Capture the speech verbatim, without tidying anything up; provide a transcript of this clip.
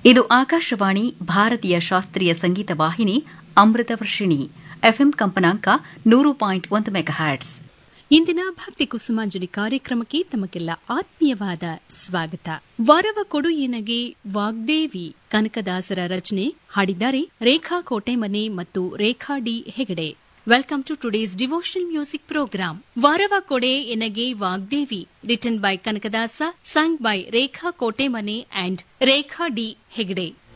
ಇದು ಆಕಾಶವಾಣಿ ಭಾರತೀಯ ಶಾಸ್ತ್ರೀಯ ಸಂಗೀತ ವಾಹಿನಿ ಅಮೃತ ವರ್ಷಿಣಿ ಎಫ್ಎಂ ಕಂಪನಾಂಕ ನೂರು ಪಾಯಿಂಟ್ ಒಂದು ಮೆಗಾಹರ್ಟ್ಸ್. ಇಂದಿನ ಭಕ್ತಿ ಕುಸುಮಾಂಜಲಿ ಕಾರ್ಯಕ್ರಮಕ್ಕೆ ತಮಗೆಲ್ಲ ಆತ್ಮೀಯವಾದ ಸ್ವಾಗತ. ವರವ ಕೊಡು ಎನಗೆ ವಾಗ್ದೇವಿ ಕನಕದಾಸರ ರಚನೆ ಹಾಡಿದ್ದಾರೆ ರೇಖಾ ಕೋಟೆಮನೆ ಮತ್ತು ರೇಖಾ D Hegde. Welcome to today's devotional music program. Varava Kode Enage Vagdevi, written by Kanakadasa, sung by Rekha Kotemane and Rekha D. Hegde.